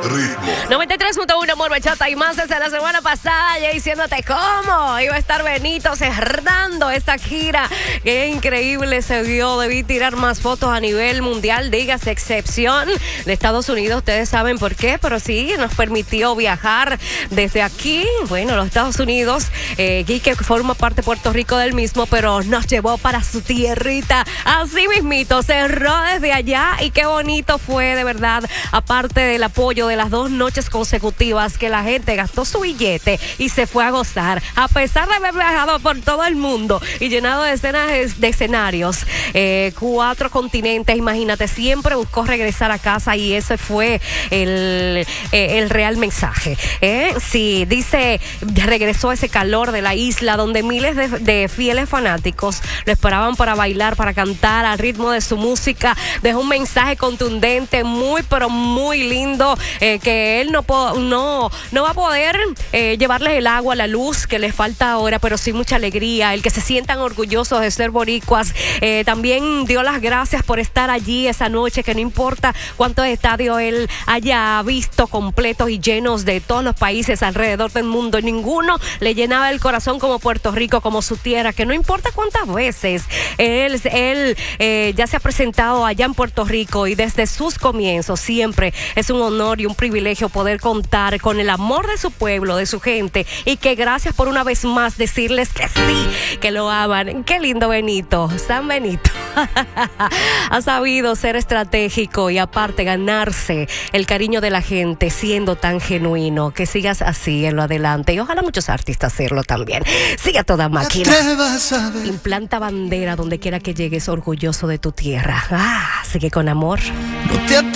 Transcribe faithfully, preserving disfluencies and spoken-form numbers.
ritmo. noventa y tres punto uno Amor, Bachata y más. Desde la semana pasada ya diciéndote cómo iba a estar Benito cerrando esta gira. Qué increíble se vio. Debí tirar más fotos a nivel mundial, dígase excepción de Estados Unidos. Ustedes saben por qué, pero sí nos permitió viajar desde aquí, bueno, los Estados Unidos, eh, y que forma parte de Puerto Rico del mismo, pero nos llevó para su tierrita. Así mismito, cerró desde allá y qué bonito fue, de verdad. Aparte del apoyo de las dos noches consecutivas que la gente gastó su billete y se fue a gozar, a pesar de haber viajado por todo el mundo y llenado de escenas de escenarios, eh, cuatro continentes, imagínate, siempre buscó regresar a casa y ese fue el, eh, el real mensaje. ¿eh? Sí, dice, regresó a ese calor de la isla donde miles de, de fieles fanáticos lo esperaban para bailar, para cantar al ritmo de su música. Dejó un mensaje contundente, muy pero muy lindo, eh, que él no, no, no va a poder eh, llevarles el agua, la luz que les falta ahora, pero sí mucha alegría, el que se sientan orgullosos de ser boricuas. Eh, también dio las gracias por estar allí esa noche, que no importa cuántos estadios él haya visto completos y llenos de todos los países alrededor del mundo, ninguno le llenaba el corazón como Puerto Rico, como su tierra, que no importa cuántas veces él, él eh, ya se ha presentado allá en Puerto Rico y desde sus comienzos siempre es un honor y un privilegio poder contar con el amor de su pueblo, de su gente, y que gracias por una vez más decirles que sí, que lo aman. Qué lindo Benito, San Benito. Ha sabido ser estratégico y aparte ganarse el cariño de la gente siendo tan genuino. Que sigas así en lo adelante y ojalá muchos artistas hacerlo también. Sigue a toda máquina. Implanta bandera donde quiera que llegues, orgulloso de tu tierra. Ah, sigue con amor. No te